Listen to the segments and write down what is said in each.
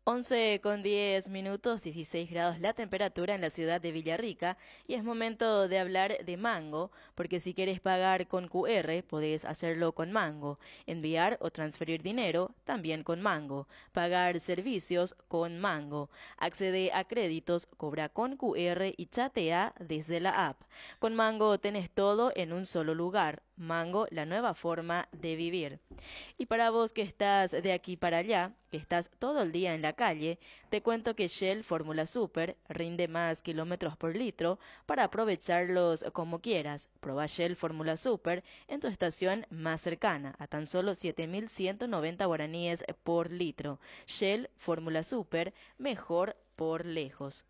11:10, 16 grados la temperatura en la ciudad de Villarrica y es momento de hablar de Mango, porque si quieres pagar con QR, podés hacerlo con Mango, enviar o transferir dinero también con Mango, pagar servicios con Mango, accede a créditos, cobra con QR y chatea desde la app. Con Mango tenés todo en un solo lugar. Mango, la nueva forma de vivir. Y para vos que estás de aquí para allá, que estás todo el día en la calle, te cuento que Shell Fórmula Super rinde más kilómetros por litro para aprovecharlos como quieras. Proba Shell Fórmula Super en tu estación más cercana, a tan solo 7.190 guaraníes por litro. Shell Fórmula Super, mejor por lejos.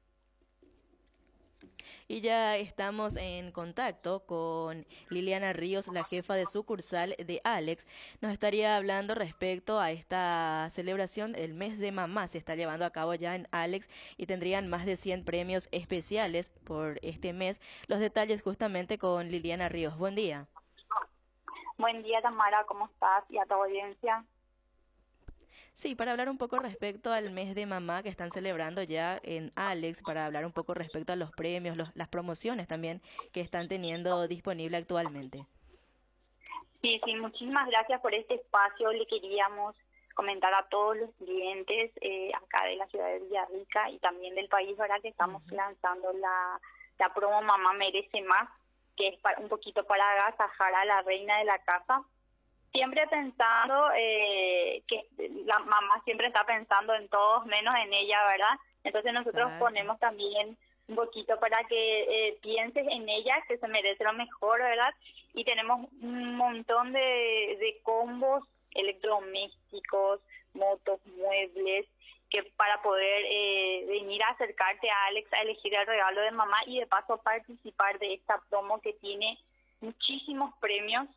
Y ya estamos en contacto con Liliana Ríos, la jefa de sucursal de Alex. Nos estaría hablando respecto a esta celebración. El mes de mamá se está llevando a cabo ya en Alex y tendrían más de 100 premios especiales por este mes. Los detalles justamente con Liliana Ríos. Buen día. Buen día, Tamara, ¿cómo estás? Y a tu audiencia. Sí, para hablar un poco respecto al mes de mamá que están celebrando ya en Alex, para hablar un poco respecto a los premios, las promociones también que están teniendo disponible actualmente. Sí, sí, muchísimas gracias por este espacio. Le queríamos comentar a todos los clientes acá de la ciudad de Villarrica y también del país, ¿verdad? Que estamos Ujú. lanzando la promo Mamá Merece Más, que es un poquito para agasajar a la reina de la casa. Siempre pensando que la mamá siempre está pensando en todos menos en ella, ¿verdad? Entonces nosotros Exacto. ponemos también un poquito para que pienses en ella, que se merece lo mejor, ¿verdad? Y tenemos un montón de combos electrodomésticos, motos, muebles, que para poder venir a acercarte a Alex a elegir el regalo de mamá y de paso participar de esta promo que tiene muchísimos premios,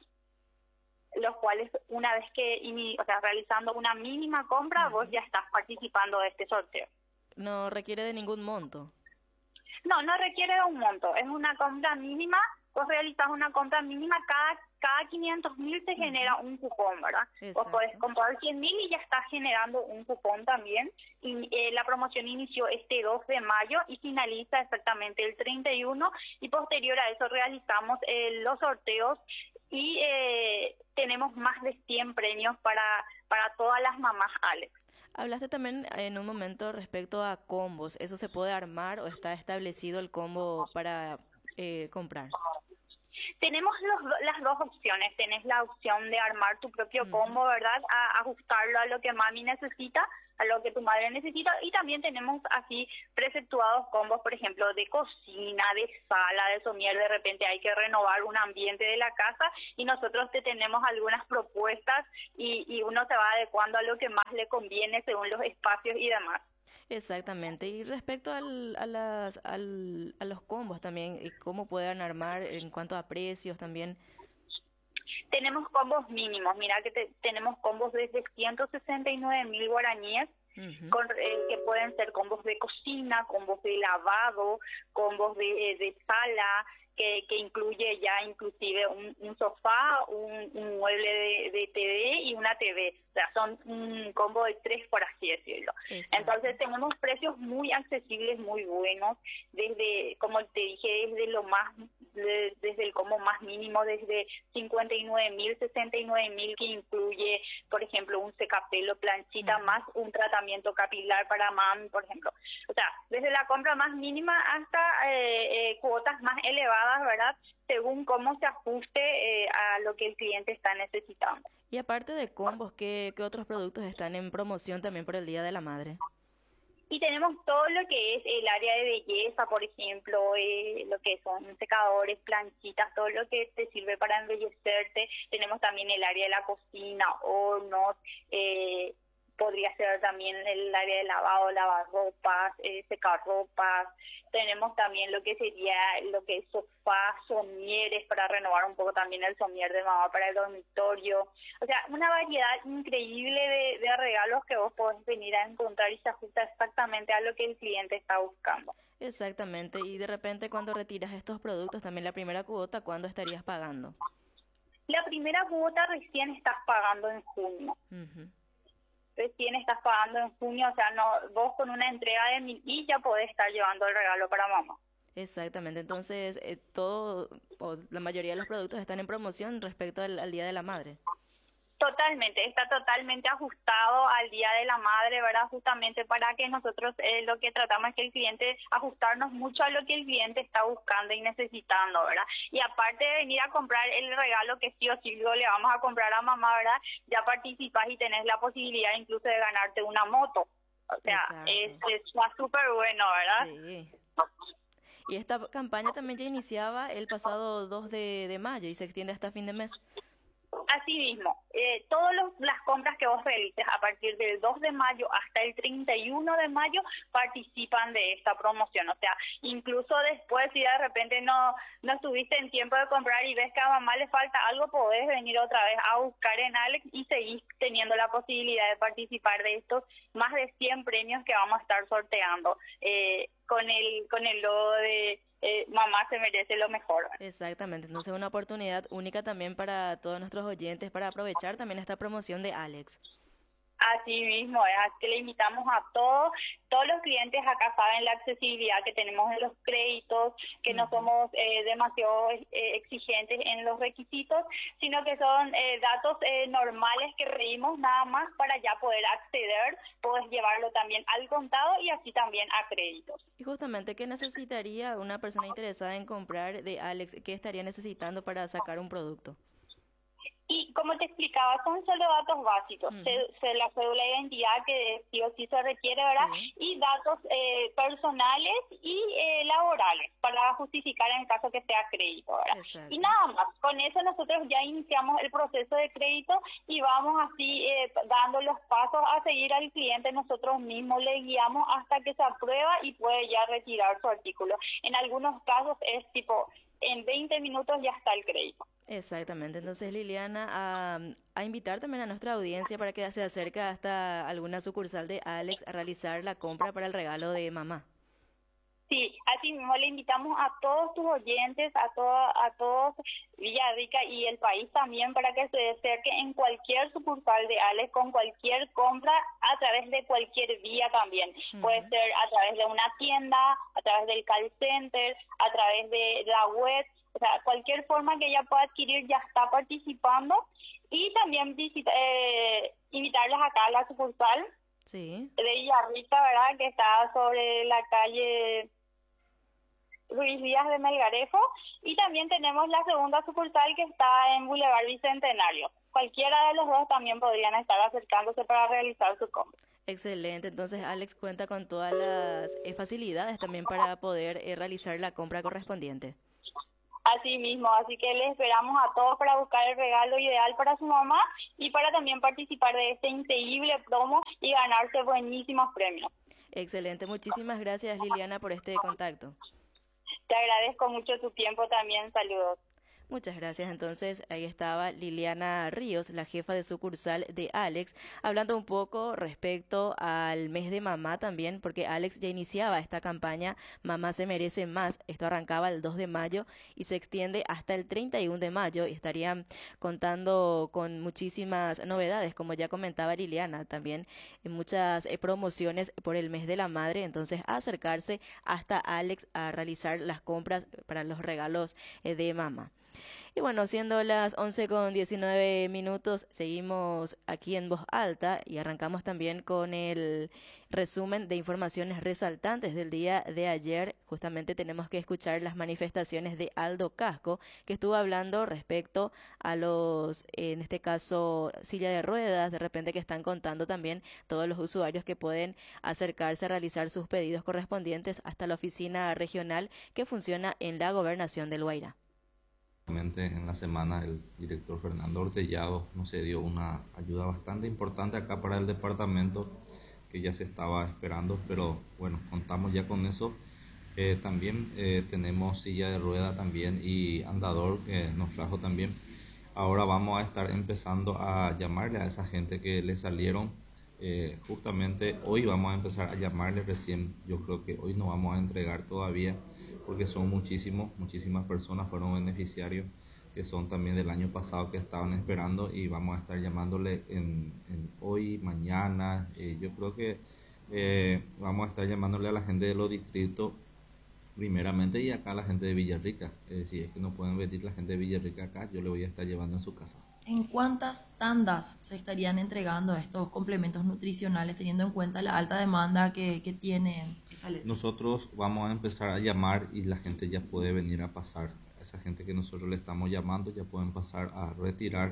los cuales una vez que, o sea, realizando una mínima compra, vos Ujú. ya estás participando de este sorteo. No requiere de ningún monto. No, no requiere de un monto, es una compra mínima, vos realizás una compra mínima, cada 500.000 se genera Ujú. un cupón, ¿verdad? Vos podés Exacto. comprar 100.000 y ya estás generando un cupón también. Y la promoción inició este 2 de mayo y finaliza exactamente el 31 y posterior a eso realizamos los sorteos y tenemos más de 100 premios para todas las mamás Alex. Hablaste también en un momento respecto a combos. ¿Eso se puede armar o está establecido el combo para comprar? Tenemos las dos opciones. Tenés la opción de armar tu propio Ujú. combo, ¿verdad? A ajustarlo a lo que mami necesita, a lo que tu madre necesita. Y también tenemos así preceptuados combos, por ejemplo, de cocina, de sala, de somier. De repente hay que renovar un ambiente de la casa y nosotros te tenemos algunas propuestas y uno se va adecuando a lo que más le conviene según los espacios y demás. Exactamente. Y respecto a los combos también, y cómo puedan armar en cuanto a precios también. Tenemos combos mínimos, mira que tenemos combos desde 169.000 guaraníes, Ujú. que pueden ser combos de cocina, combos de lavado, combos de sala, que incluye ya inclusive un sofá, un mueble de TV y una TV. O sea, son un combo de tres, por así decirlo. Exacto. Entonces tenemos precios muy accesibles, muy buenos, desde, como te dije, desde el combo más mínimo, desde 59.000, 69.000, que incluye, por ejemplo, un secapelo, planchita, Ujú. más un tratamiento capilar para mami, por ejemplo. O sea, desde la compra más mínima hasta cuotas más elevadas, ¿verdad? Según cómo se ajuste a lo que el cliente está necesitando. Y aparte de combos, ¿qué otros productos están en promoción también por el Día de la Madre? Y tenemos todo lo que es el área de belleza, por ejemplo, lo que son secadores, planchitas, todo lo que te sirve para embellecerte. Tenemos también el área de la cocina, hornos, podría ser también el área de lavado, lavar ropas, secar ropas. Tenemos también lo que sería lo que es sofá, somieres, para renovar un poco también el somier de mamá para el dormitorio. O sea, una variedad increíble de regalos que vos podés venir a encontrar y se ajusta exactamente a lo que el cliente está buscando. Exactamente. Y de repente cuando retiras estos productos, también la primera cuota, ¿cuándo estarías pagando? La primera cuota recién estás pagando en junio. Ujú. recién estás pagando en junio, o sea, no, vos con una entrega de 1.000 y ya podés estar llevando el regalo para mamá. Exactamente, entonces todo o la mayoría de los productos están en promoción respecto al Día de la Madre. Totalmente, está totalmente ajustado al Día de la Madre, ¿verdad? Justamente para que nosotros lo que tratamos es que el cliente, ajustarnos mucho a lo que el cliente está buscando y necesitando, ¿verdad? Y aparte de venir a comprar el regalo que sí o sí le vamos a comprar a mamá, ¿verdad? Ya participas y tenés la posibilidad incluso de ganarte una moto. O sea, Exacto. está súper bueno, ¿verdad? Sí. Y esta campaña también ya iniciaba el pasado 2 de mayo y se extiende hasta fin de mes. Asimismo, todas las compras que vos realices a partir del 2 de mayo hasta el 31 de mayo participan de esta promoción. O sea, incluso después, si de repente no estuviste en tiempo de comprar y ves que a mamá le falta algo, podés venir otra vez a buscar en Alex y seguir teniendo la posibilidad de participar de estos más de 100 premios que vamos a estar sorteando con el logo de mamá se merece lo mejor. Exactamente, entonces una oportunidad única también para todos nuestros oyentes para aprovechar también esta promoción de Alex. Así mismo, es así que le invitamos a todos los clientes acá saben la accesibilidad que tenemos en los créditos, que no Ujú. somos demasiado exigentes en los requisitos, sino que son datos normales que pedimos nada más para ya poder acceder, puedes llevarlo también al contado y así también a créditos. Y justamente, ¿qué necesitaría una persona interesada en comprar de Alex? ¿Qué estaría necesitando para sacar un producto? Y como te explicaba, son solo datos básicos, Ujú. la cédula de identidad que sí o sí se requiere, ¿verdad? Sí, Y datos personales y laborales para justificar en caso que sea crédito, ¿verdad? Y exacto. nada más, con eso nosotros ya iniciamos el proceso de crédito y vamos así dando los pasos a seguir al cliente, nosotros mismos le guiamos hasta que se aprueba y puede ya retirar su artículo. En algunos casos es tipo, en 20 minutos ya está el crédito. Exactamente. Entonces, Liliana, a invitar también a nuestra audiencia para que se acerque hasta alguna sucursal de Alex a realizar la compra para el regalo de mamá. Sí, así mismo le invitamos a todos tus oyentes, a todos Villarrica y el país también para que se acerque en cualquier sucursal de Alex con cualquier compra a través de cualquier vía también. Puede Ujú. ser a través de una tienda, a través del call center, a través de la web, o sea, cualquier forma que ella pueda adquirir ya está participando y también invitarles acá a la sucursal Sí, de Villarrica, ¿verdad? Que está sobre la calle Luis Díaz de Melgarejo, y también tenemos la segunda sucursal que está en Boulevard Bicentenario. Cualquiera de los dos también podrían estar acercándose para realizar su compra. excelente. Entonces, Alex cuenta con todas las facilidades también para poder realizar la compra correspondiente. Así mismo, así que les esperamos a todos para buscar el regalo ideal para su mamá y para también participar de este increíble promo y ganarse buenísimos premios. Excelente. Muchísimas gracias, Liliana, por este contacto. Te agradezco mucho tu tiempo también. Saludos. Muchas gracias. Entonces, ahí estaba Liliana Ríos, la jefa de sucursal de Alex, hablando un poco respecto al mes de mamá también, porque Alex ya iniciaba esta campaña Mamá se merece más. Esto arrancaba el 2 de mayo y se extiende hasta el 31 de mayo y estarían contando con muchísimas novedades, como ya comentaba Liliana, también en muchas promociones por el mes de la madre. Entonces, acercarse hasta Alex a realizar las compras para los regalos de mamá. Y bueno, siendo las 11:19, seguimos aquí en voz alta y arrancamos también con el resumen de informaciones resaltantes del día de ayer. Justamente tenemos que escuchar las manifestaciones de Aldo Casco, que estuvo hablando respecto a los, en este caso, silla de ruedas, de repente que están contando también todos los usuarios que pueden acercarse a realizar sus pedidos correspondientes hasta la oficina regional que funciona en la gobernación del Guairá. En la semana el director Fernando Ortellado nos dio una ayuda bastante importante acá para el departamento que ya se estaba esperando, pero bueno, contamos ya con eso. También tenemos silla de rueda también y andador que nos trajo también. Ahora vamos a estar empezando a llamarle a esa gente que le salieron. Justamente hoy vamos a empezar a llamarle recién. Yo creo que hoy no vamos a entregar todavía porque son muchísimas personas fueron beneficiarios que son también del año pasado que estaban esperando, y vamos a estar llamándole en hoy, mañana. Yo creo que vamos a estar llamándole a la gente de los distritos primeramente, y acá a la gente de Villarrica. Si es que no pueden venir la gente de Villarrica acá, yo le voy a estar llevando en su casa. ¿En cuántas tandas se estarían entregando estos complementos nutricionales, teniendo en cuenta la alta demanda que tienen esta leche? Nosotros vamos a empezar a llamar y la gente ya puede venir a pasar. Esa gente que nosotros le estamos llamando ya pueden pasar a retirar.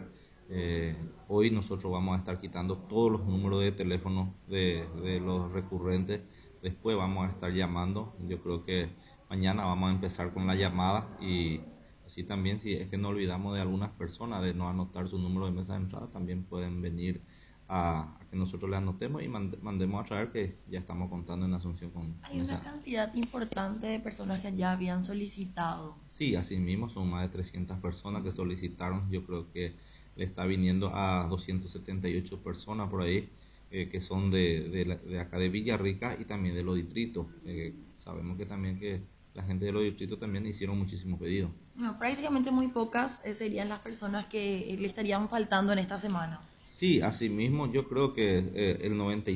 Hoy nosotros vamos a estar quitando todos los números de teléfono de los recurrentes. Después vamos a estar llamando. Yo creo que mañana vamos a empezar con la llamada, y así también, si es que no olvidamos de algunas personas de no anotar su número de mesa de entrada, también pueden venir a que nosotros les anotemos y mandemos a traer, que ya estamos contando en Asunción con Hay una cantidad importante de personas que ya habían solicitado. Sí, así mismo son más de 300 personas que solicitaron. Yo creo que le está viniendo a 278 personas por ahí, que son de acá de Villarrica y también de los distritos. Sabemos que también que la gente de los distritos también hicieron muchísimos pedidos. No, prácticamente muy pocas serían las personas que le estarían faltando en esta semana. Sí, así mismo yo creo que el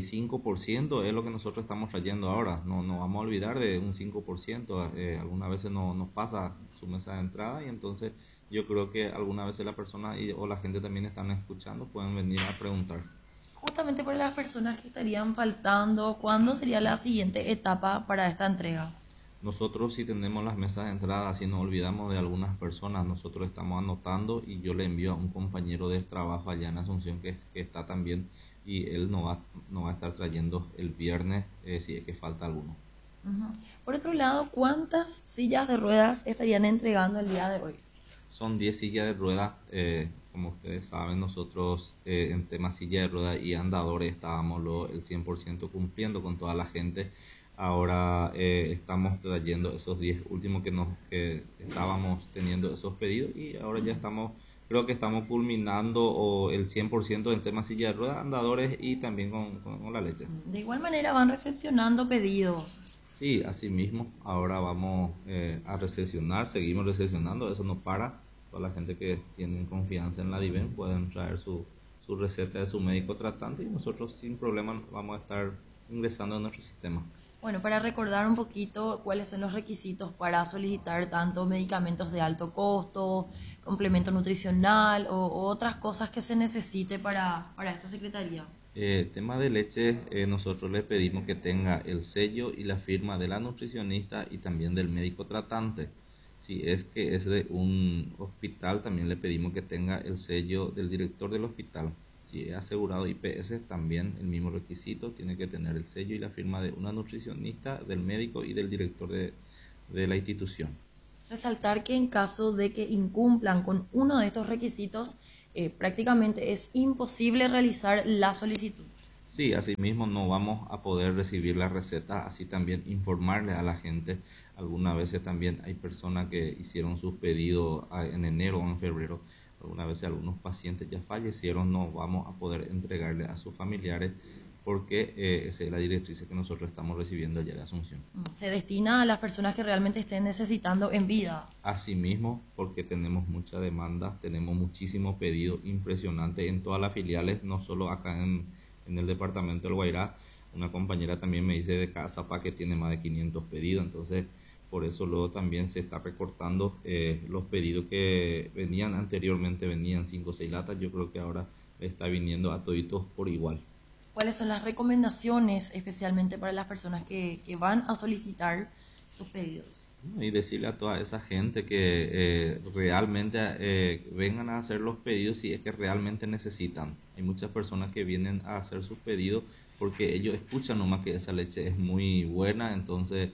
95% es lo que nosotros estamos trayendo ahora. No vamos a olvidar de un 5%. Algunas veces no nos pasa su mesa de entrada, y entonces yo creo que algunas veces la persona o la gente también están escuchando, pueden venir a preguntar. Justamente por las personas que estarían faltando, ¿cuándo sería la siguiente etapa para esta entrega? Nosotros, si tenemos las mesas de entrada, si nos olvidamos de algunas personas, nosotros estamos anotando, y yo le envío a un compañero de trabajo allá en Asunción que está también, y él no va a estar trayendo el viernes si es que falta alguno. Uh-huh. Por otro lado, ¿cuántas sillas de ruedas estarían entregando el día de hoy? Son 10 sillas de ruedas. Como ustedes saben, nosotros en tema silla de ruedas y andadores estábamos el 100% cumpliendo con toda la gente. Ahora estamos trayendo esos 10 últimos que estábamos teniendo esos pedidos, y ahora ya creo que estamos culminando el 100% en tema silla de ruedas, andadores y también con la leche. De igual manera van recepcionando pedidos. Sí, así mismo. Ahora vamos a recepcionar, seguimos recepcionando, eso no para. Toda la gente que tiene confianza en la DIVEN pueden traer su receta de su médico tratante, y nosotros sin problema vamos a estar ingresando en nuestro sistema. Bueno, para recordar un poquito cuáles son los requisitos para solicitar tanto medicamentos de alto costo, complemento nutricional o otras cosas que se necesite para esta secretaría. Tema de leche, nosotros le pedimos que tenga el sello y la firma de la nutricionista y también del médico tratante. Si es que es de un hospital, también le pedimos que tenga el sello del director del hospital. Si es asegurado IPS, también el mismo requisito, tiene que tener el sello y la firma de una nutricionista, del médico y del director de la institución. Resaltar que en caso de que incumplan con uno de estos requisitos, prácticamente es imposible realizar la solicitud. Sí, asimismo no vamos a poder recibir la receta, así también informarle a la gente. Algunas veces también hay personas que hicieron sus pedidos en enero o en febrero. Algunas veces algunos pacientes ya fallecieron, no vamos a poder entregarle a sus familiares, porque esa es la directriz que nosotros estamos recibiendo allá de Asunción. Se destina a las personas que realmente estén necesitando en vida. Asimismo, porque tenemos mucha demanda, tenemos muchísimos pedidos impresionantes en todas las filiales, no solo acá en el departamento del Guairá. Una compañera también me dice de Cazapá que tiene más de 500 pedidos, entonces por eso luego también se está recortando los pedidos que venían anteriormente, venían 5 o 6 latas, yo creo que ahora está viniendo a toditos por igual. ¿Cuáles son las recomendaciones especialmente para las personas que van a solicitar sus pedidos? Y decirle a toda esa gente que realmente vengan a hacer los pedidos si es que realmente necesitan. Hay muchas personas que vienen a hacer sus pedidos porque ellos escuchan nomás que esa leche es muy buena, entonces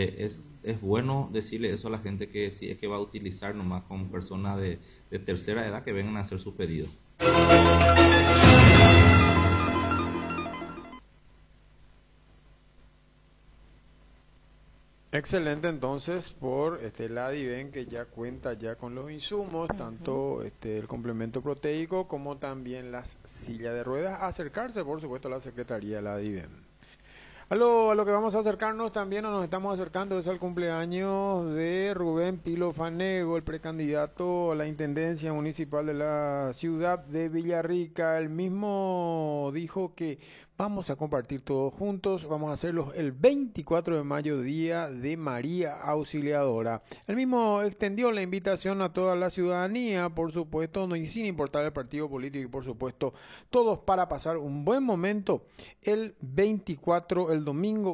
es bueno decirle eso a la gente, que si es que va a utilizar nomás con personas de tercera edad, que vengan a hacer sus pedidos. Excelente, entonces por la DIVEN, que ya cuenta ya con los insumos, tanto el complemento proteico como también las sillas de ruedas. Acercarse, por supuesto, a la Secretaría de la DIVEN. A lo que vamos a acercarnos también, o nos estamos acercando, es al cumpleaños de Rubén Pilo Fanego, el precandidato a la Intendencia Municipal de la ciudad de Villarrica. Él mismo dijo que vamos a compartir todos juntos, vamos a hacerlo el 24 de mayo, Día de María Auxiliadora. Él mismo extendió la invitación a toda la ciudadanía, por supuesto, no, y sin importar el partido político, y por supuesto, todos para pasar un buen momento el domingo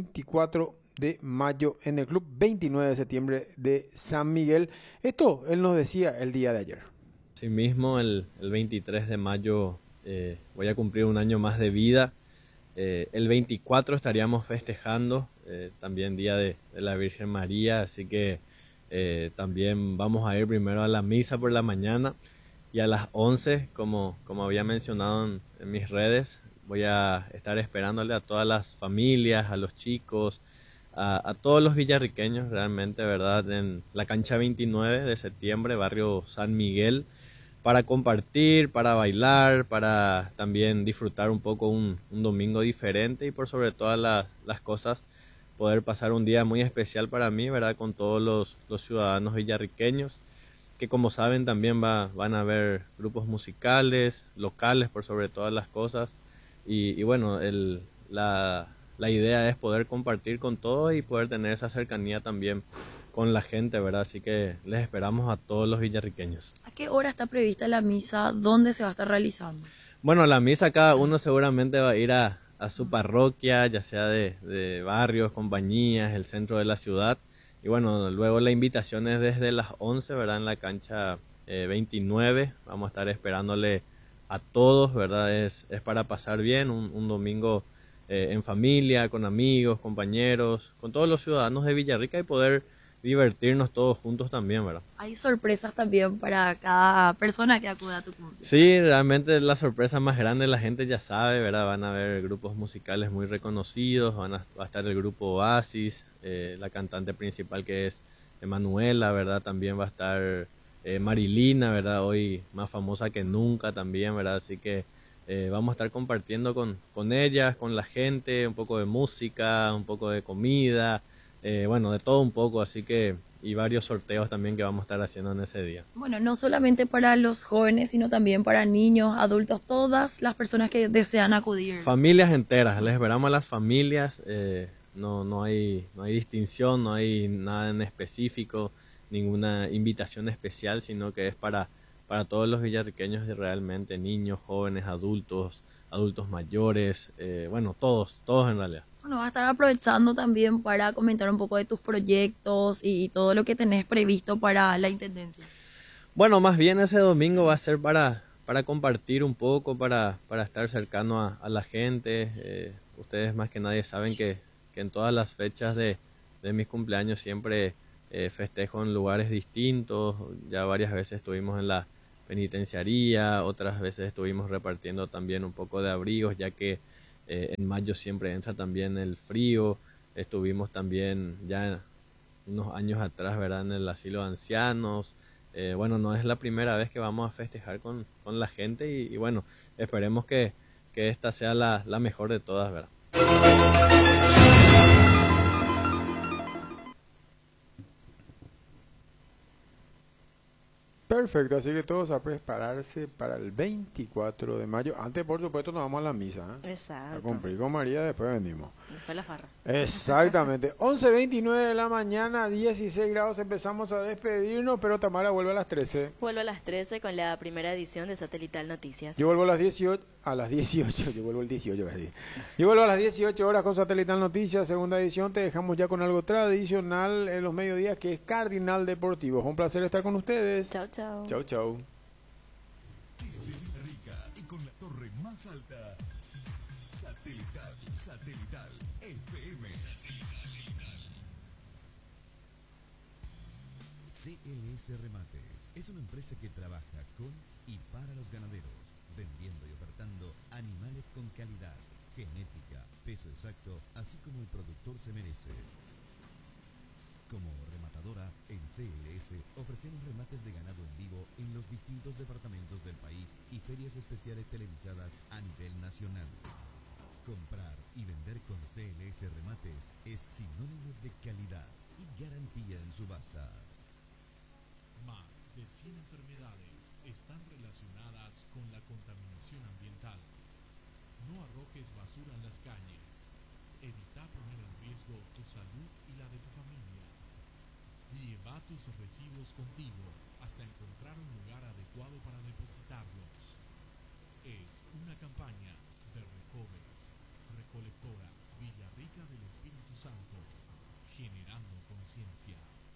24 de mayo en el Club 29 de septiembre de San Miguel. Esto él nos decía el día de ayer. Asimismo, el 23 de mayo voy a cumplir un año más de vida. El 24 estaríamos festejando también Día de la Virgen María, así que también vamos a ir primero a la misa por la mañana y a las 11, como había mencionado en mis redes, voy a estar esperándole a todas las familias, a los chicos, a todos los villarriqueños realmente, ¿verdad? En la cancha 29 de septiembre, barrio San Miguel, para compartir, para bailar, para también disfrutar un poco un domingo diferente y por sobre todas las cosas poder pasar un día muy especial para mí, ¿verdad? Con todos los ciudadanos villarriqueños, que como saben también van a haber grupos musicales, locales por sobre todas las cosas y bueno, la idea es poder compartir con todos y poder tener esa cercanía también con la gente, ¿verdad? Así que les esperamos a todos los villarriqueños. ¿A qué hora está prevista la misa? ¿Dónde se va a estar realizando? Bueno, la misa cada uno seguramente va a ir a su parroquia, ya sea de barrios, compañías, el centro de la ciudad. Y bueno, luego la invitación es desde las 11, ¿verdad? En la cancha 29. Vamos a estar esperándole a todos, ¿verdad? Es para pasar bien un domingo en familia, con amigos, compañeros, con todos los ciudadanos de Villarrica y poder divertirnos todos juntos también, ¿verdad? Hay sorpresas también para cada persona que acude a tu cumpleaños. Sí, realmente la sorpresa más grande la gente ya sabe, ¿verdad? Van a haber grupos musicales muy reconocidos, va a estar el grupo Oasis, la cantante principal que es Emanuela, ¿verdad? También va a estar Marilina, ¿verdad? Hoy más famosa que nunca también, ¿verdad? Así que vamos a estar compartiendo con ellas, con la gente, un poco de música, un poco de comida, bueno, de todo un poco, así que y varios sorteos también que vamos a estar haciendo en ese día. Bueno, no solamente para los jóvenes, sino también para niños, adultos, todas las personas que desean acudir. Familias enteras, les esperamos a las familias, no hay distinción, no hay nada en específico, ninguna invitación especial, sino que es para todos los villarriqueños realmente, niños, jóvenes, adultos mayores, bueno, todos en realidad. Bueno, vas a estar aprovechando también para comentar un poco de tus proyectos y todo lo que tenés previsto para la Intendencia. Bueno, más bien ese domingo va a ser para compartir un poco, para estar cercano a la gente. Ustedes más que nadie saben que en todas las fechas de mis cumpleaños siempre festejo en lugares distintos. Ya varias veces estuvimos en la penitenciaría, otras veces estuvimos repartiendo también un poco de abrigos, ya que en mayo siempre entra también el frío. Estuvimos también ya unos años atrás, ¿verdad?, en el asilo de ancianos. Bueno, no es la primera vez que vamos a festejar con la gente y bueno, esperemos que esta sea la mejor de todas, ¿verdad? Perfecto, así que todos a prepararse para el 24 de mayo. Antes, por supuesto, nos vamos a la misa, ¿eh? Exacto. A cumplir con María, después venimos. Después la farra. Exactamente. 11:29 de la mañana, 16 grados, empezamos a despedirnos, pero Tamara vuelve a las 13. Vuelvo a las 13 con la primera edición de Satelital Noticias. Yo vuelvo a las 18, yo vuelvo el 18, yo vuelvo a las 18 horas con Satelital Noticias, segunda edición. Te dejamos ya con algo tradicional en los mediodías, que es Cardinal Deportivo. Un placer estar con ustedes. Chao, chao. Chau, chau. Desde Villarrica y con la torre más alta, Satelital FM. CLS Remates es una empresa que trabaja con y para los ganaderos, vendiendo y ofertando animales con calidad, genética, peso exacto, así como el productor se merece. Como rematadora, en CLS ofrecemos remates de ganado en vivo en los distintos departamentos del país y ferias especiales televisadas a nivel nacional. Comprar y y vender con CLS Remates es sinónimo de calidad y garantía en subastas. Más de 100 enfermedades están relacionadas con la contaminación ambiental. No arrojes basura en las calles. Evita poner en riesgo tu salud y la de tu familia. Lleva tus residuos contigo hasta encontrar un lugar adecuado para depositarlos. Es una campaña de Recoves, Recolectora Villarrica del Espíritu Santo, generando conciencia.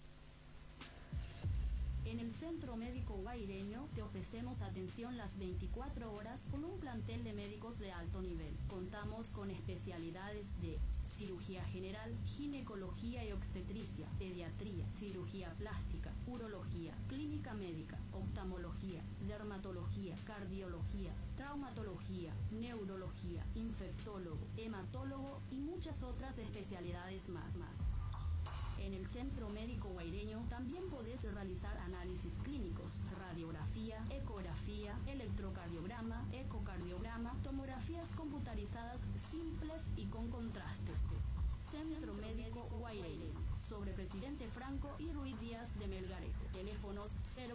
En el Centro Médico Guaireño te ofrecemos atención las 24 horas con un plantel de médicos de alto nivel. Contamos con especialidades de cirugía general, ginecología y obstetricia, pediatría, cirugía plástica, urología, clínica médica, oftalmología, dermatología, cardiología, traumatología, neurología, infectólogo, hematólogo y muchas otras especialidades más. En el Centro Médico Guaireño también podés realizar análisis clínicos, radiografía, ecografía, electrocardiograma, ecocardiograma, tomografías computarizadas simples y con contrastes. Centro Médico Guaireño, sobre Presidente Franco y Ruiz Díaz de Melgarejo. Teléfonos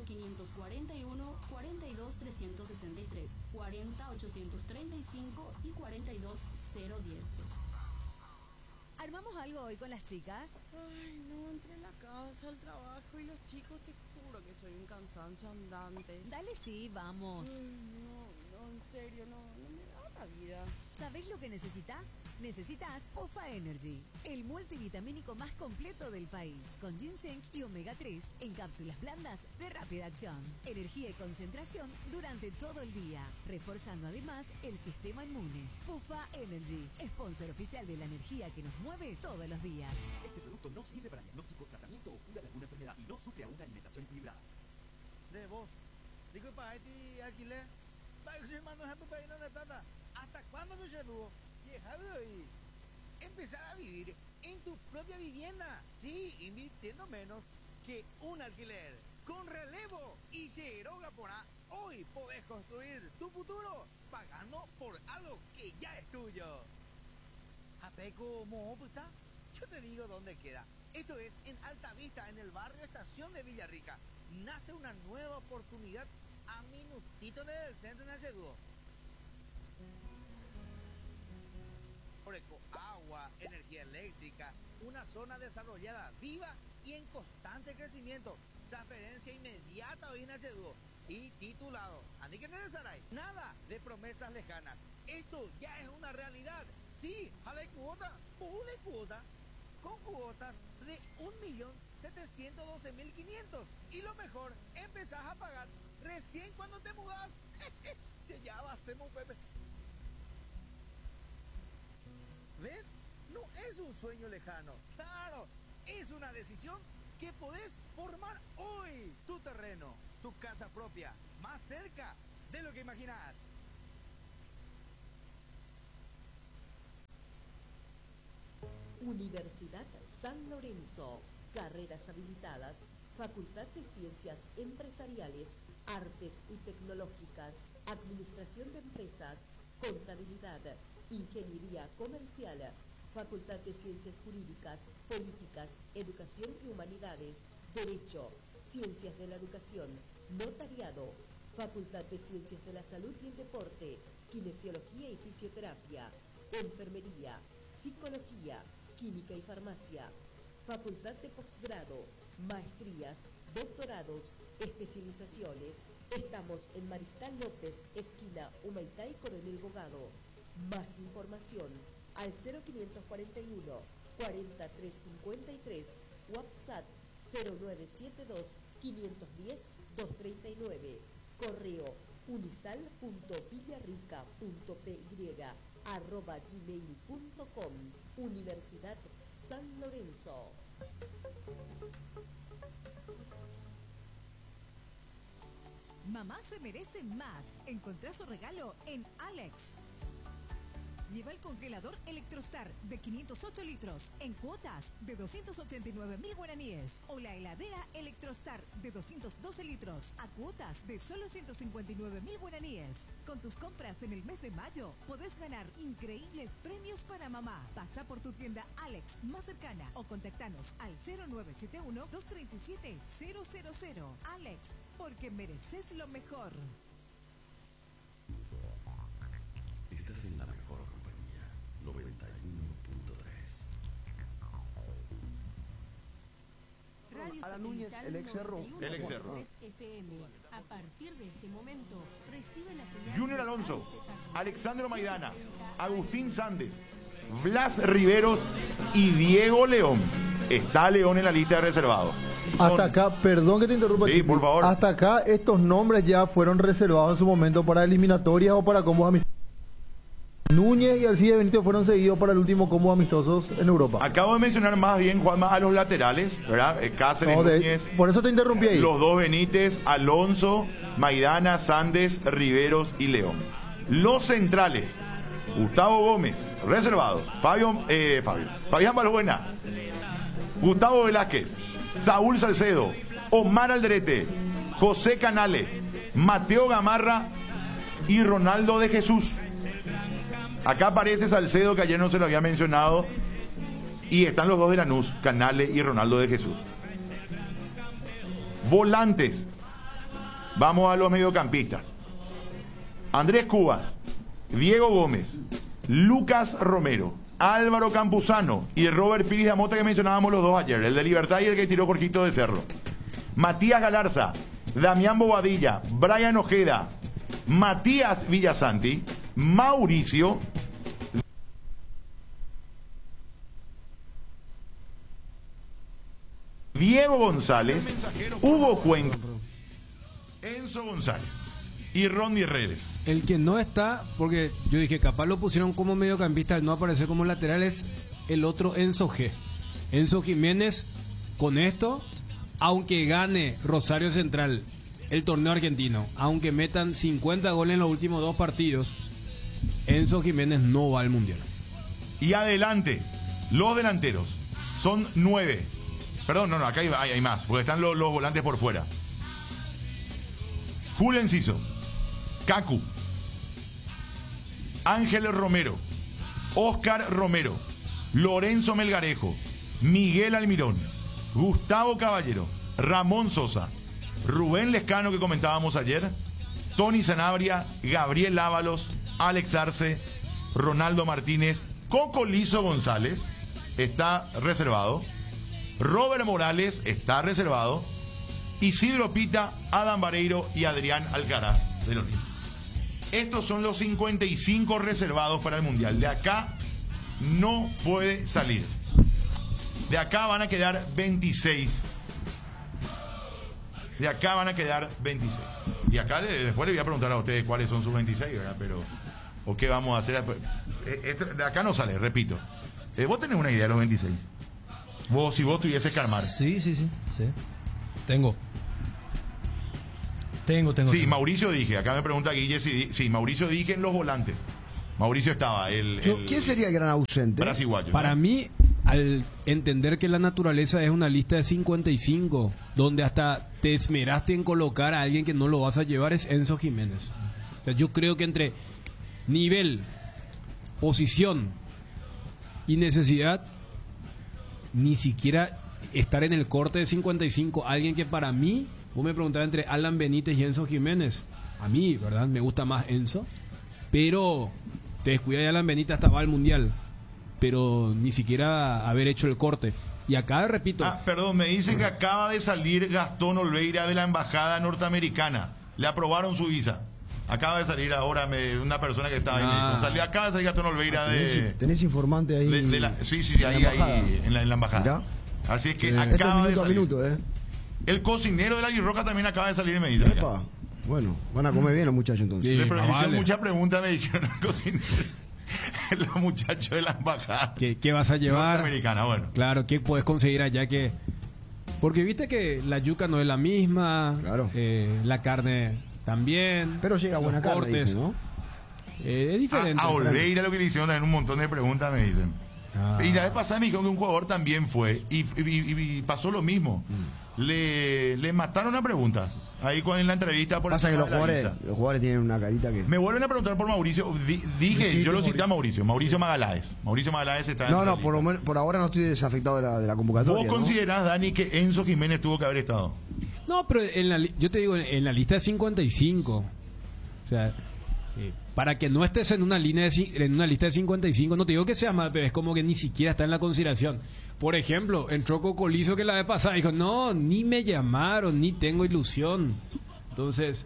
0541 42 363, 40 835 y 42 010. ¿Armamos algo hoy con las chicas? Ay, no, entre la casa, el trabajo y los chicos, te juro que soy un cansancio andante. Dale, sí, vamos. Ay, no, en serio, no me da la vida. ¿Sabés lo que necesitas? Necesitas Pofa Energy, el multivitamínico más completo del país, con ginseng y omega 3 en cápsulas blandas de rápida acción. Energía y concentración durante todo el día, reforzando además el sistema inmune. Pofa Energy, sponsor oficial de la energía que nos mueve todos los días. Este producto no sirve para diagnóstico, tratamiento o cura de alguna enfermedad y no suple a una alimentación equilibrada. De vos, digo para este alquiler, para que se mando ejemplo para ir a la plata. ¿Hasta cuándo me llevo? Déjalo y empezar a vivir en tu propia vivienda. Sí, invirtiendo menos que un alquiler. Con relevo y cero Gapona, hoy podés construir tu futuro pagando por algo que ya es tuyo. Apeco Mohoputa, yo te digo dónde queda. Esto es en Altavista, en el barrio Estación de Villarrica. Nace una nueva oportunidad a minutito del centro de Naceduo. Agua, energía eléctrica, una zona desarrollada, viva y en constante crecimiento. Transferencia inmediata hoy en Naceduo y titulado. ¿Andi que necesitáis? Nada de promesas lejanas. Esto ya es una realidad. Sí, jale cuota, una cuota, con cuotas de 1.712.500. Y lo mejor, empezás a pagar recién cuando te mudas. Si ya va a ser un bebé. ¿Ves? No es un sueño lejano. Claro, es una decisión que podés formar hoy. Tu terreno, tu casa propia, más cerca de lo que imaginás. Universidad San Lorenzo. Carreras habilitadas. Facultad de Ciencias Empresariales, Artes y Tecnológicas, Administración de Empresas, Contabilidad, Ingeniería Comercial, Facultad de Ciencias Jurídicas, Políticas, Educación y Humanidades, Derecho, Ciencias de la Educación, Notariado, Facultad de Ciencias de la Salud y el Deporte, Kinesiología y Fisioterapia, Enfermería, Psicología, Química y Farmacia, Facultad de Posgrado, Maestrías, Doctorados, Especializaciones. Estamos en Mariscal López, esquina Humaitá y Coronel Bogado. Más información al 0541 4353, WhatsApp 0972 510 239, correo unisal.villarrica.py@gmail.com. Universidad San Lorenzo. Mamá se merece más. Encontrá su regalo en Alex. Lleva el congelador Electrostar de 508 litros en cuotas de 289.000 guaraníes. O la heladera Electrostar de 212 litros a cuotas de solo 159.000 guaraníes. Con tus compras en el mes de mayo, podés ganar increíbles premios para mamá. Pasa por tu tienda Alex más cercana o contactanos al 0971-237-000. Alex, porque mereces lo mejor. Estás en la mejor compañía, 91.3. Radio Ada Núñez, el ex Cerro. El ex Cerro. FM. A partir de este momento, recibe la señal Junior Alonso, Alexandro Maidana, Agustín Sandes, Blas Riveros y Diego León. Está León en la lista de reservados. Hasta acá, perdón que te interrumpa. Sí, Chiqui. por favor. Hasta acá estos nombres ya fueron reservados en su momento para eliminatorias o para combos amistosos. Núñez y Alcide Benítez fueron seguidos para el último combo amistosos en Europa. Acabo de mencionar más bien, Juanma, a los laterales, ¿verdad? Cáceres, No, Núñez. por eso te interrumpí ahí. Los dos Benítez, Alonso, Maidana, Sandes, Riveros y León. Los centrales, Gustavo Gómez, reservados. Fabián Balbuena, Gustavo Velázquez, Saúl Salcedo, Omar Alderete, José Canale, Mateo Gamarra y Ronaldo de Jesús. Acá aparece Salcedo, que ayer no se lo había mencionado, y están los dos de Lanús, Canale y Ronaldo de Jesús. Volantes, vamos a los mediocampistas. Andrés Cubas, Diego Gómez, Lucas Romero, Álvaro Campuzano y Robert Pires de Amota, que mencionábamos los dos ayer, el de Libertad y el que tiró Jorgito de Cerro. Matías Galarza, Damián Bobadilla, Brian Ojeda, Matías Villasanti, Mauricio, Diego González, Hugo Cuenca, Enzo González y Ronnie Redes. El que no está, porque yo dije, capaz lo pusieron como mediocampista, al no aparecer como lateral, es el otro Enzo G. Enzo Jiménez, con esto, aunque gane Rosario Central el torneo argentino, aunque metan 50 goles en los últimos 2 partidos, Enzo Jiménez no va al Mundial. Y adelante, los delanteros son 9. Perdón, no, acá hay más, porque están los volantes por fuera. Julio Enciso, Cacu, Ángel Romero, Óscar Romero, Lorenzo Melgarejo, Miguel Almirón, Gustavo Caballero, Ramón Sosa, Rubén Lescano, que comentábamos ayer, Tony Sanabria, Gabriel Ábalos, Alex Arce, Ronaldo Martínez, Coco Lizo González está reservado, Robert Morales está reservado, Isidro Pita, Adam Vareiro y Adrián Alcaraz del Olimpia. Estos son los 55 reservados para el Mundial. De acá no puede salir. De acá van a quedar 26. De acá van a quedar 26. Y acá después le voy a preguntar a ustedes cuáles son sus 26, ¿verdad? Pero, ¿o qué vamos a hacer? De acá no sale, repito. Vos tenés una idea de los 26. Si vos tuvieses que armar. Sí. Tengo. Sí, Mauricio dije. Acá me pregunta Guille si Mauricio dije en los volantes. Mauricio estaba. ¿Quién sería el gran ausente? Brasiguayo. Para mí, al entender que la naturaleza es una lista de 55, donde hasta te esmeraste en colocar a alguien que no lo vas a llevar, es Enzo Jiménez. O sea, yo creo que entre nivel, posición y necesidad, ni siquiera estar en el corte de 55, alguien que para mí, vos me preguntabas entre Alan Benítez y Enzo Jiménez, a mí, ¿verdad? Me gusta más Enzo, pero te descuida de Alan Benítez, hasta va al Mundial, pero ni siquiera haber hecho el corte. Y acá, repito... perdón, me dicen que acaba de salir Gastón Olveira de la embajada norteamericana. Le aprobaron su visa. Acaba de salir ahora una persona que estaba ahí. Acaba de salir Gastón Olveira de... ¿Tenés informante ahí? Sí, ahí en la embajada. Así es que acaba de salir. El cocinero de la Guirroca también acaba de salir y me dice. Bueno, van a comer bien los muchachos entonces. Le hicieron muchas preguntas, me dijeron al cocinero. Los muchachos de la embajada. ¿Qué vas a llevar? Norteamericana, bueno. Claro, ¿qué puedes conseguir allá? Porque viste que la yuca no es la misma. Claro. La carne también. Pero llega buena carne, dice, ¿no? Es diferente. A Olveira lo que le hicieron también un montón de preguntas, me dicen. Y la vez pasada me dijeron que un jugador también fue y pasó lo mismo. Le mataron a preguntas ahí en la entrevista. Por Pasa que los jugadores tienen una carita que... Me vuelven a preguntar por Mauricio. Dije, yo lo cité a Mauricio Magaláes. Mauricio Magaláes está en No, por ahora no estoy desafectado de la convocatoria. ¿Vos considerás, Dani, que Enzo Jiménez tuvo que haber estado? No, pero yo te digo, en la lista de 55, o sea, para que no estés en una lista de 55, no te digo que sea mal, pero es como que ni siquiera está en la consideración. Por ejemplo, entró Cocolizo, que la vez pasada dijo, no, ni me llamaron, ni tengo ilusión. Entonces,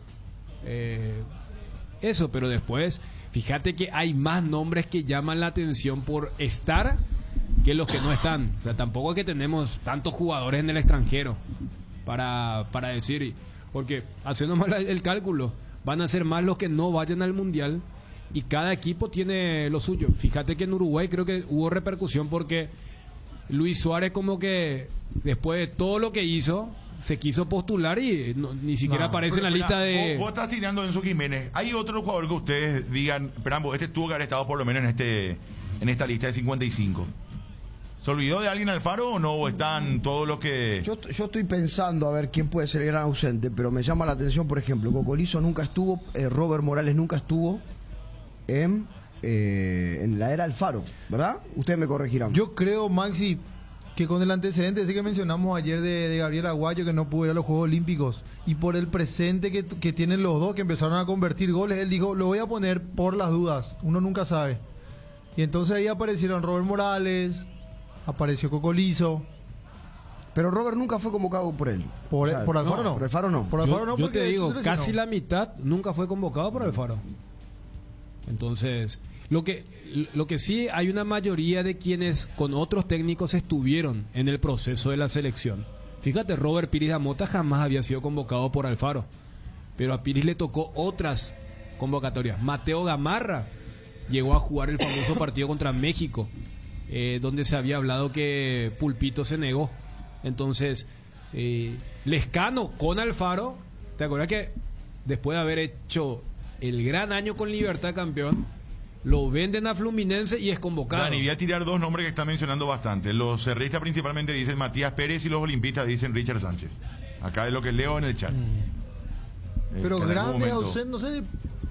eso, pero después, fíjate que hay más nombres que llaman la atención por estar que los que no están. O sea, tampoco es que tenemos tantos jugadores en el extranjero para decir, porque haciendo mal el cálculo, van a ser más los que no vayan al Mundial y cada equipo tiene lo suyo. Fíjate que en Uruguay creo que hubo repercusión porque Luis Suárez como que después de todo lo que hizo se quiso postular y ni siquiera aparece en la lista de... Vos estás tirando a Enzo Jiménez. ¿Hay otro jugador que ustedes digan, pero este tuvo que haber estado por lo menos en esta lista de 55? ¿Se olvidó de alguien Alfaro o no? ¿O están todos los que...? Yo estoy pensando a ver quién puede ser el gran ausente, pero me llama la atención, por ejemplo, Cocolizo nunca estuvo, Robert Morales nunca estuvo en la era Alfaro, ¿verdad? Ustedes me corregirán. Yo creo, Maxi, que con el antecedente ese que mencionamos ayer de Gabriel Aguayo, que no pudo ir a los Juegos Olímpicos, y por el presente que tienen los dos, que empezaron a convertir goles, él dijo, lo voy a poner por las dudas, uno nunca sabe. Y entonces ahí aparecieron Robert Morales, apareció Cocolizo. Pero Robert nunca fue convocado por él. Por Alfaro no. Por Alfaro no. Por Alfaro no, yo porque te digo, se casi la mitad nunca fue convocado por Alfaro. Entonces, lo que sí hay una mayoría de quienes con otros técnicos estuvieron en el proceso de la selección. Fíjate, Robert Piris Damota jamás había sido convocado por Alfaro, pero a Piris le tocó otras convocatorias. Mateo Gamarra llegó a jugar el famoso partido contra México, donde se había hablado que Pulpito se negó. Entonces, Lescano con Alfaro, ¿te acuerdas que después de haber hecho el gran año con Libertad campeón, lo venden a Fluminense y es convocado? Dani, voy a tirar dos nombres que están mencionando bastante. Los cerristas principalmente dicen Matías Pérez y los olimpistas dicen Richard Sánchez. Acá es lo que leo en el chat. Pero grande ausente, no sé.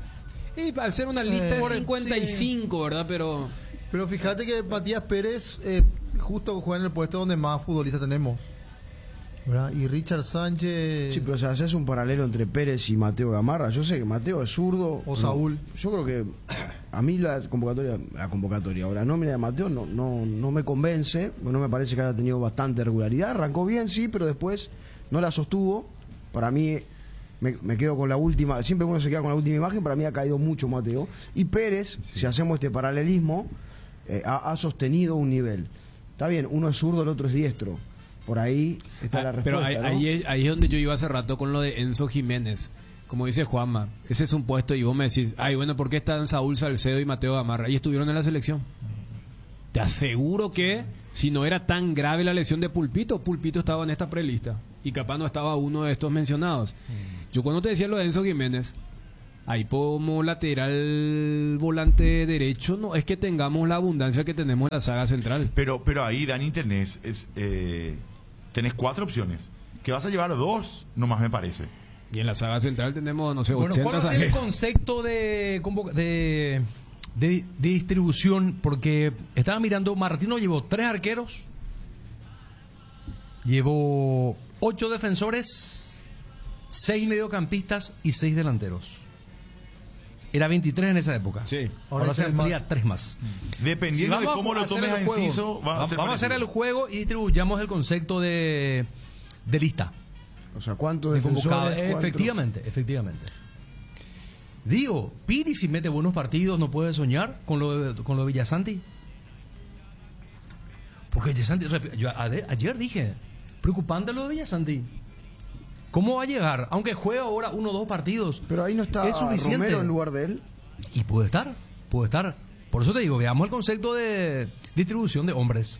Al ser una lista de 55, sí. ¿Verdad? Pero fíjate que Matías Pérez justo juega en el puesto donde más futbolistas tenemos, ¿verdad? Y Richard Sánchez... Sí, pero o sea, haces un paralelo entre Pérez y Mateo Gamarra. Yo sé que Mateo es zurdo. O Saúl. Yo creo que a mí la convocatoria, ahora nómina de Mateo no me convence. No me parece que haya tenido bastante regularidad. Arrancó bien, sí, pero después no la sostuvo. Para mí... Me quedo con la última, siempre uno se queda con la última imagen, para mí ha caído mucho Mateo. Y Pérez, si hacemos este paralelismo, ha sostenido un nivel. Está bien, uno es zurdo, el otro es diestro. Por ahí está la respuesta. Pero ¿no? ahí es donde yo iba hace rato con lo de Enzo Jiménez. Como dice Juanma, ese es un puesto y vos me decís, bueno, ¿por qué están Saúl Salcedo y Mateo Gamarra? Y estuvieron en la selección. Te aseguro que si no era tan grave la lesión de Pulpito estaba en esta prelista. Y capaz no estaba uno de estos mencionados. Yo cuando te decía lo de Enzo Jiménez, ahí como lateral volante derecho, no es que tengamos la abundancia que tenemos en la saga central. Pero ahí, Dani, tenés 4 opciones. Que vas a llevar 2, nomás me parece. Y en la saga central tenemos, no sé, bueno, 80. ¿cuál va a ser el concepto de distribución? Porque estaba mirando, Martino llevó 3 arqueros, llevó 8 defensores, 6 mediocampistas y 6 delanteros. Era 23 en esa época. Sí. Ahora se amplía 3 más. Dependiendo de cómo lo tomes a inciso, vamos a hacer el juego y distribuyamos el concepto de lista. O sea, ¿cuántos defensores? Efectivamente. Digo, Piri si mete buenos partidos no puede soñar con lo de Villasanti. Porque Villasanti, yo ayer dije, preocupante lo de Villasanti. ¿Cómo va a llegar? Aunque juega ahora 1 o 2 partidos. Pero ahí no está ¿es suficiente? Romero en lugar de él. Y puede estar. Por eso te digo, veamos el concepto de distribución de hombres.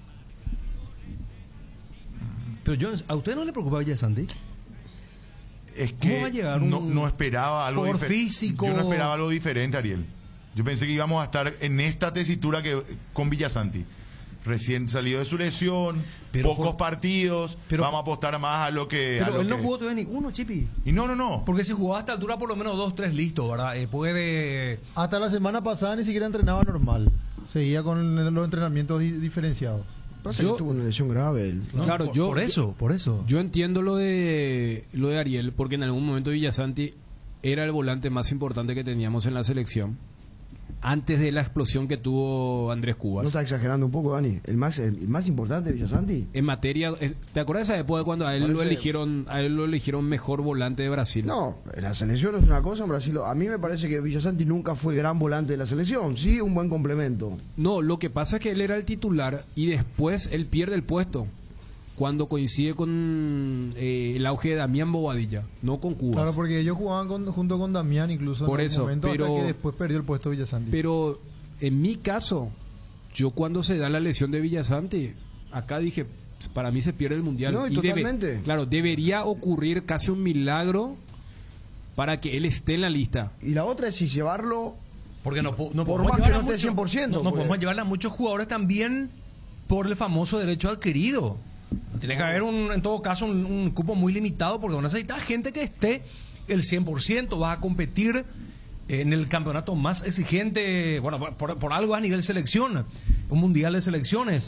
Pero ¿a usted no le preocupa Villasanti? Es que ¿Cómo va a llegar no esperaba algo por físico? Yo no esperaba algo diferente, Ariel. Yo pensé que íbamos a estar en esta tesitura que con Villasanti. Recién salido de su lesión, pocos partidos, vamos a apostar más a lo que... Pero él no jugó todavía ninguno, Chipi. Y no. Porque si jugaba a esta altura por lo menos 2-3 listos, ¿verdad? Puede... Hasta la semana pasada ni siquiera entrenaba normal. Seguía con los entrenamientos diferenciados. Pasa que tuvo una lesión grave él. No, claro, por eso. Yo entiendo lo de Ariel, porque en algún momento Villasanti era el volante más importante que teníamos en la selección. Antes de la explosión que tuvo Andrés Cubas. ¿No está exagerando un poco, Dani? ¿El más importante de Villasanti? En materia... ¿Te acuerdas de esa época cuando a él lo eligieron mejor volante de Brasil? No, la selección es una cosa, en Brasil... A mí me parece que Villasanti nunca fue el gran volante de la selección. Sí, un buen complemento. No, lo que pasa es que él era el titular y después él pierde el puesto cuando coincide con el auge de Damián Bobadilla, no con Cubas. Claro, porque ellos jugaban junto con Damián incluso por en eso, momento, pero, hasta que después perdió el puesto Villasanti. Pero en mi caso, yo cuando se da la lesión de Villasanti, acá dije, para mí se pierde el Mundial. No, y totalmente. Claro, debería ocurrir casi un milagro para que él esté en la lista. Y la otra es si llevarlo... Porque no por podemos más que no esté 100%. No podemos llevarla a muchos jugadores también por el famoso derecho adquirido. Tiene que haber, en todo caso, un cupo muy limitado porque necesitas gente que esté el 100%. Vas a competir en el campeonato más exigente, bueno, por algo a nivel selección, un mundial de selecciones.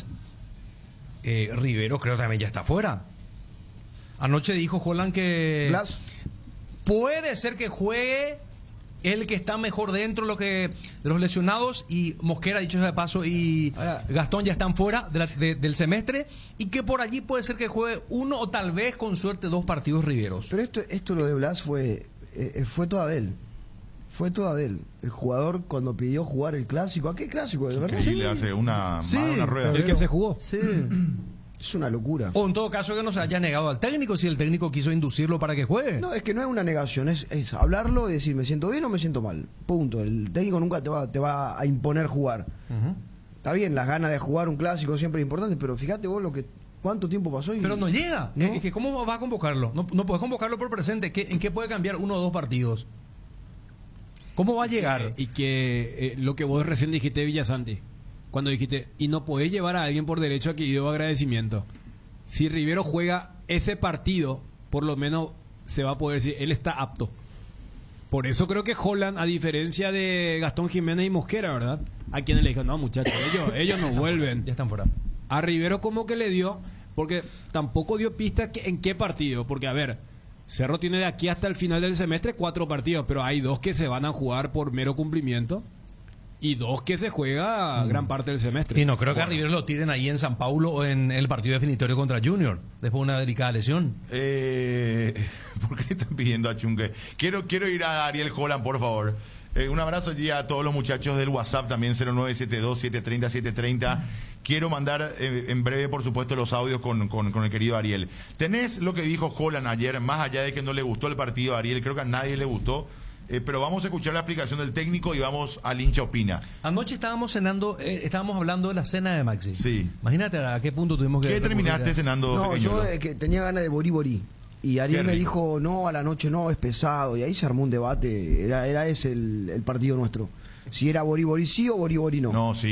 Rivero creo que también ya está fuera. Anoche dijo Holland que Blas. Puede ser que juegue el que está mejor dentro de los lesionados, y Mosquera, dicho sea de paso, y Gastón ya están fuera del semestre, y que por allí puede ser que juegue uno o tal vez con suerte 2 partidos Riveros. Pero esto lo de Blas fue toda de él. Fue toda de él. El jugador cuando pidió jugar el clásico, ¿a qué clásico? ¿De verdad? Sí, le hace una rueda. El que se jugó. Sí. Es una locura. O en todo caso que no se haya negado al técnico, si el técnico quiso inducirlo para que juegue. No, es que no es una negación, es hablarlo y decir, me siento bien o me siento mal. Punto. El técnico nunca te va a imponer jugar. Está bien, las ganas de jugar un clásico siempre es importante, pero fíjate vos cuánto tiempo pasó. Pero no llega. ¿No? Es que ¿cómo vas a convocarlo? No puedes convocarlo por presente. ¿En qué puede cambiar 1 o 2 partidos? ¿Cómo va a llegar? Y que lo que vos recién dijiste de Villasanti, cuando dijiste, y no podés llevar a alguien por derecho adquirido de agradecimiento. Si Rivero juega ese partido, por lo menos se va a poder decir, él está apto. Por eso creo que Holland, a diferencia de Gastón Jiménez y Mosquera, ¿verdad? A quienes le dijeron, no muchachos, ellos no vuelven. Ya están fuera. A Rivero como que le dio, porque tampoco dio pistas en qué partido, porque a ver, Cerro tiene de aquí hasta el final del semestre 4 partidos, pero hay 2 que se van a jugar por mero cumplimiento y 2 que se juega gran parte del semestre. Y no creo que a Rivero lo tiren ahí en San Paulo o en el partido definitorio contra Junior, después de una delicada lesión. ¿Por qué están pidiendo a Chunque? Quiero ir a Ariel Holland, por favor. Un abrazo allí a todos los muchachos del WhatsApp, también 0972-730-730. Quiero mandar en breve, por supuesto, los audios con el querido Ariel. ¿Tenés lo que dijo Holland ayer? Más allá de que no le gustó el partido a Ariel, creo que a nadie le gustó. Pero vamos a escuchar la explicación del técnico y vamos al hincha opina. Anoche estábamos cenando, estábamos hablando de la cena de Maxi. Sí. Imagínate a qué punto tuvimos que... ¿Qué terminaste cenando? No, yo que tenía ganas de borí. Y Ariel me dijo, no, a la noche no, es pesado. Y ahí se armó un debate. Era ese el partido nuestro. Si era borí sí o borí no. No, sí.